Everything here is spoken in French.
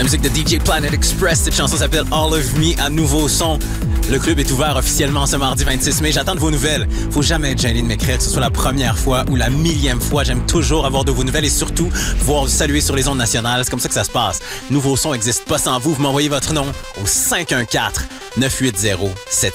musique de DJ Planet Express. Cette chanson s'appelle All of Me à Nouveau Son. Le club est ouvert officiellement ce mardi 26 mai. J'attends de vos nouvelles. Faut jamais être gêné de m'écrire, que ce soit la première fois ou la millième fois. J'aime toujours avoir de vos nouvelles et surtout pouvoir vous saluer sur les ondes nationales. C'est comme ça que ça se passe. Nouveau Son n'existe pas sans vous. Vous m'envoyez votre nom au 514-980-7777.